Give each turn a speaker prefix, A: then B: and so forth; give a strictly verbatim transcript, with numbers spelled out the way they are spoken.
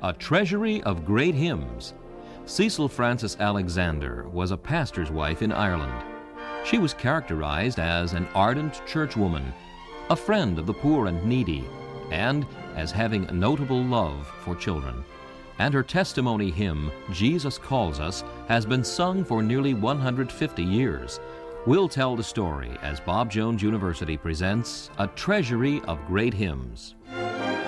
A: A Treasury of Great Hymns. Cecil Frances Alexander was a pastor's wife in Ireland. She was characterized as an ardent churchwoman, a friend of the poor and needy, and as having a notable love for children. And her testimony hymn, Jesus Calls Us, has been sung for nearly one hundred fifty years. We'll tell the story as Bob Jones University presents A Treasury of Great Hymns.